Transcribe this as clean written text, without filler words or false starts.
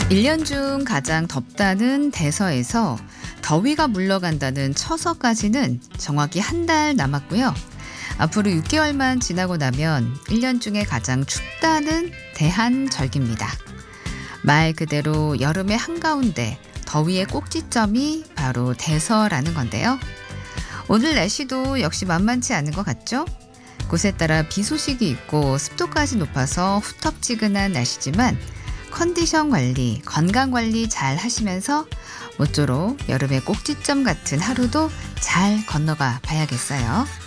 1년 중 가장 덥다는 대서에서 더위가 물러간다는 처서까지는 정확히 한 달 남았고요. 앞으로 6개월만 지나고 나면 1년 중에 가장 춥다는 대한절기입니다. 말 그대로 여름의 한가운데 더위의 꼭지점이 바로 대서라는 건데요. 오늘 날씨도 역시 만만치 않은 것 같죠? 곳에 따라 비 소식이 있고 습도까지 높아서 후텁지근한 날씨지만 컨디션 관리, 건강 관리 잘 하시면서 모쪼록 여름의 꼭지점 같은 하루도 잘 건너가 봐야겠어요.